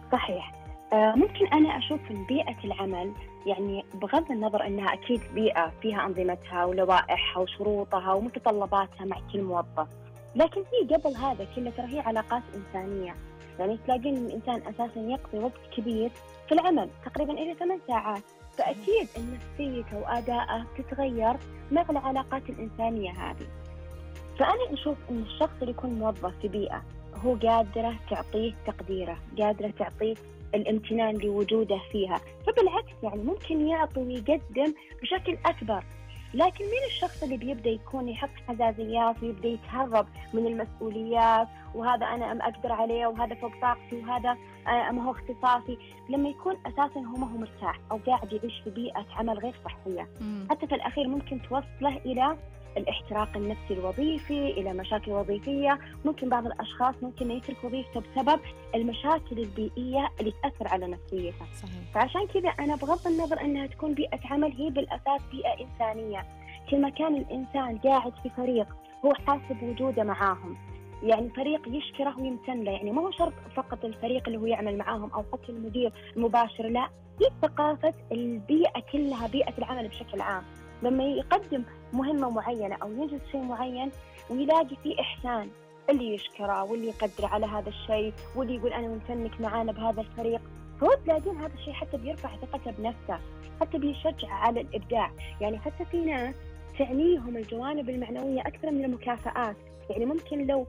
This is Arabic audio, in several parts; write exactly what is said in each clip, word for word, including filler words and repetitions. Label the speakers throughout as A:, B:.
A: صحيح. آه، ممكن أنا أشوف إن بيئة العمل، يعني بغض النظر أنها أكيد بيئة فيها أنظمتها ولوائحها وشروطها ومتطلباتها مع كل موظف، لكن هي قبل هذا كله ترى هي علاقات إنسانية. يعني تلاقين إن الإنسان أساساً يقضي وقت كبير في العمل تقريباً إلى ثمان ساعات،
B: صحيح.
A: فأكيد إن نفسيته وأداءه تتغير مع العلاقات الإنسانية هذه. فأنا أشوف إن الشخص اللي يكون موظف في بيئة هو قادرة تعطيه تقديره، قادرة تعطيه الامتنان لوجوده فيها، فبالعكس يعني ممكن يعطي ويقدم بشكل أكبر. لكن من الشخص اللي بيبدأ يكون يحط حزازيات ويبدأ يتهرب من المسؤوليات، وهذا أنا أم أقدر عليه وهذا فوق طاقتي وهذا آه، ما هو اختصاصي، لما يكون أساسا هو ما هو مرتاح أو قاعد يعيش في بيئة عمل غير صحية،
B: مم.
A: حتى في الأخير ممكن توصله إلى الاحتراق النفسي الوظيفي، إلى مشاكل وظيفية. ممكن بعض الأشخاص ممكن يترك وظيفته بسبب المشاكل البيئية اللي تأثر على نفسيته.
B: صحيح.
A: فعشان كذا أنا بغض النظر أنها تكون بيئة عمل، هي بالأساس بيئة إنسانية. كل ما كان الإنسان قاعد في فريق هو حاسب وجوده معاهم، يعني فريق يشكره ويمتن له، يعني ما هو شرط فقط الفريق اللي هو يعمل معاهم أو حتى المدير المباشر، لا، هي ثقافة البيئة كلها، بيئة العمل بشكل عام. لما يقدم مهمة معينة أو ينجز شيء معين ويلاقي فيه إحسان، اللي يشكره واللي يقدر على هذا الشيء واللي يقول أنا ممتنك معانا بهذا الفريق، فهو تلاقين هذا الشيء حتى بيرفع ثقته بنفسه، حتى بيشجع على الإبداع. يعني حتى في ناس تعنيهم الجوانب المعنوية أكثر من المكافآت، يعني ممكن لو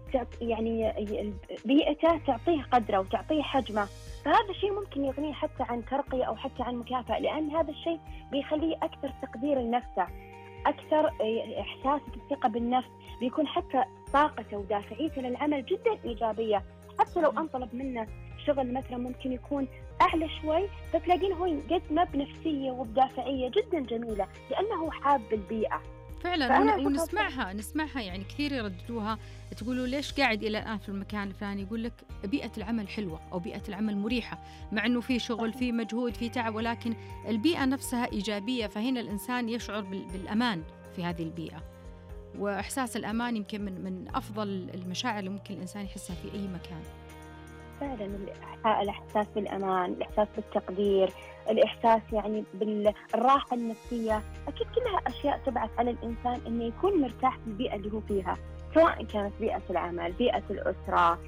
A: يعني بيئته تعطيه قدره وتعطيه حجمه، فهذا الشيء ممكن يغنيه حتى عن ترقية أو حتى عن مكافأة، لأن هذا الشيء بيخليه أكثر تقدير لنفسه، أكثر إحساس بالثقة بالنفس، بيكون حتى طاقته ودافعيته للعمل جدا إيجابية. حتى لو أنطلب منه شغل مثلا ممكن يكون أعلى شوي، فتلاقين هو يقدمه بنفسية وبدافعية جدا جميلة لأنه حاب البيئة.
B: فعلا ون- ونسمعها نسمعها يعني كثير يرددوها، تقولوا ليش قاعد إلى الآن في المكان الفلاني، يقول لك بيئة العمل حلوة أو بيئة العمل مريحة، مع أنه في شغل في مجهود في تعب، ولكن البيئة نفسها إيجابية، فهنا الإنسان يشعر بال- بالأمان في هذه البيئة. وإحساس الأمان يمكن من, من أفضل المشاعر اللي ممكن الإنسان يحسها في أي مكان.
A: فعلا الإحساس بالأمان، الإحساس بالتقدير، الإحساس يعني بالراحة النفسية، أكيد كلها أشياء تبعث على الإنسان إنه يكون مرتاح في البيئة اللي هو فيها، سواء كانت بيئة العمل، بيئة الأسرة،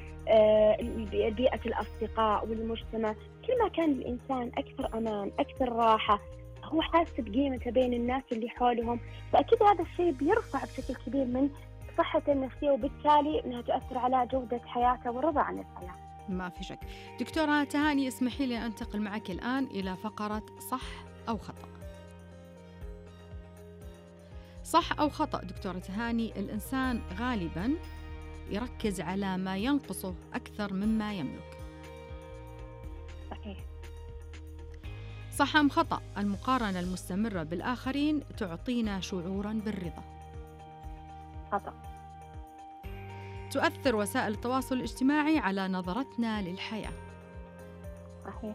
A: بيئة الأصدقاء والمجتمع. كل ما كان الإنسان أكثر أمان، أكثر راحة، هو حاسس بقيمته بين الناس اللي حولهم، فأكيد هذا الشيء بيرفع بشكل كبير من صحته النفسية، وبالتالي إنها تؤثر على جودة حياته والرضا عن الحياة.
B: ما في شك. دكتورة تهاني، اسمحي لي أنتقل معك الآن إلى فقرة صح أو خطأ. صح أو خطأ دكتورة تهاني، الإنسان غالباً يركز على ما ينقصه أكثر مما يملك.
A: صحيح.
B: صح أم خطأ، المقارنة المستمرة بالآخرين تعطينا شعوراً بالرضا.
A: خطأ.
B: تؤثر وسائل التواصل الاجتماعي على نظرتنا للحياة.
A: صحيح.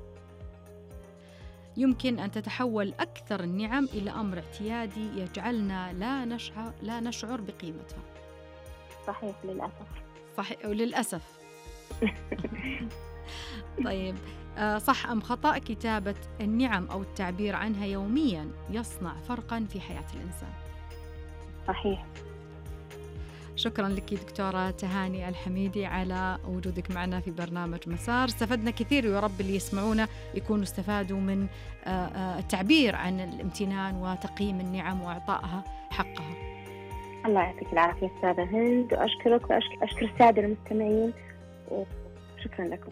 B: يمكن أن تتحول أكثر النعم إلى أمر اعتيادي يجعلنا لا نشعر لا نشعر بقيمتها.
A: صحيح للأسف.
B: صحيح وللأسف. طيب، صح أم خطأ، كتابة النعم أو التعبير عنها يومياً يصنع فرقاً في حياة الإنسان.
A: صحيح.
B: شكراً لك دكتورة تهاني الحميدي على وجودك معنا في برنامج مسار. استفدنا كثير، ويا رب اللي يسمعونا يكونوا استفادوا من التعبير عن الامتنان وتقييم النعم وإعطائها حقها.
A: الله يعطيك العافية أستاذة هند، وأشكرك وأشكر السادة المستمعين، وشكراً لكم.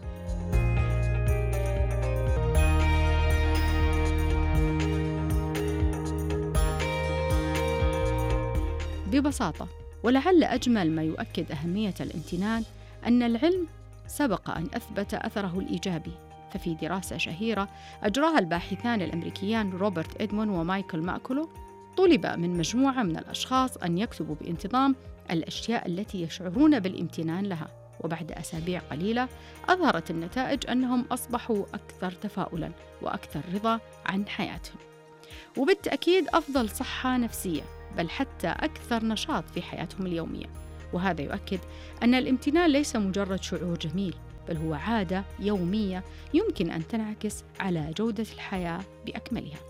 B: ببساطة، ولعل أجمل ما يؤكد أهمية الامتنان أن العلم سبق أن أثبت أثره الإيجابي. ففي دراسة شهيرة أجراها الباحثان الأمريكيان روبرت إدمون ومايكل ماكولو، طلب من مجموعة من الأشخاص أن يكتبوا بانتظام الأشياء التي يشعرون بالامتنان لها، وبعد أسابيع قليلة أظهرت النتائج أنهم أصبحوا أكثر تفاؤلاً وأكثر رضا عن حياتهم، وبالتأكيد أفضل صحة نفسية، بل حتى أكثر نشاط في حياتهم اليومية. وهذا يؤكد أن الامتنان ليس مجرد شعور جميل، بل هو عادة يومية يمكن أن تنعكس على جودة الحياة بأكملها.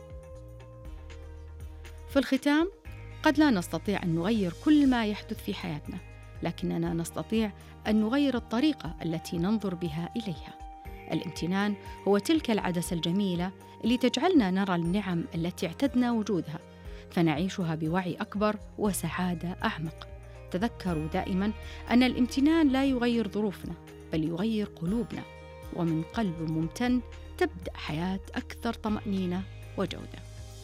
B: في الختام، قد لا نستطيع أن نغير كل ما يحدث في حياتنا، لكننا نستطيع أن نغير الطريقة التي ننظر بها إليها. الامتنان هو تلك العدسة الجميلة اللي تجعلنا نرى النعم التي اعتدنا وجودها، فنعيشها بوعي أكبر وسعادة أعمق. تذكروا دائما أن الامتنان لا يغير ظروفنا، بل يغير قلوبنا، ومن قلب ممتن تبدأ حياة أكثر طمأنينة وجودة.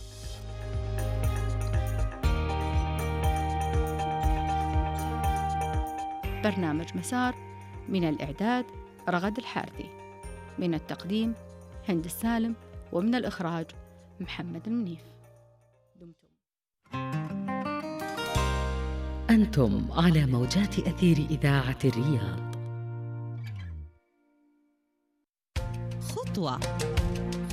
B: برنامج مسار، من الإعداد رغد الحارثي، من التقديم هند السالم، ومن الإخراج محمد المنيف. دمتم
C: أنتم على موجات أثير إذاعة الرياض.
D: خطوة